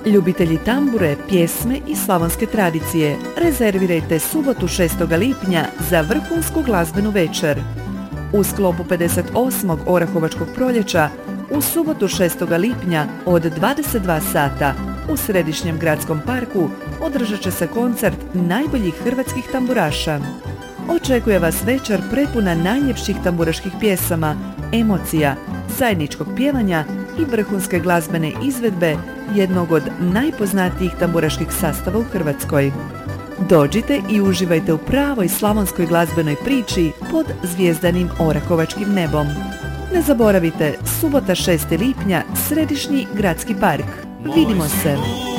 Ljubitelji tambure, pjesme i slavonske tradicije, rezervirajte subotu 6. lipnja za vrhunsku glazbenu večer. U sklopu 58. Orahovačkog proljeća u subotu 6. lipnja od 22 sata u Središnjem gradskom parku održat će se koncert najboljih hrvatskih tamburaša. Očekuje vas večer prepuna najljepših tamburaških pjesama, emocija, zajedničkog pjevanja i vrhunske glazbene izvedbe jednog od najpoznatijih tamburaških sastava u Hrvatskoj. Dođite i uživajte u pravoj slavonskoj glazbenoj priči pod zvijezdanim Orahovačkim nebom. Ne zaboravite, subota 6. lipnja, Središnji gradski park. Vidimo se!